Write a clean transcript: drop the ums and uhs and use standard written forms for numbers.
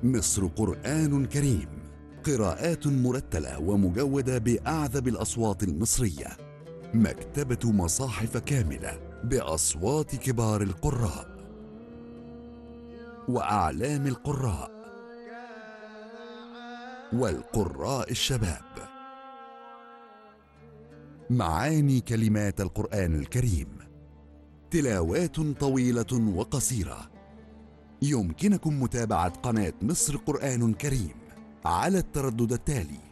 مصر قرآن كريم، قراءات مرتلة ومجودة بأعذب الأصوات المصرية. مكتبة مصاحف كاملة بأصوات كبار القراء وأعلام القراء والقراء الشباب. معاني كلمات القرآن الكريم، تلاوات طويلة وقصيرة. يمكنكم متابعة قناة مصر قرآن كريم على التردد التالي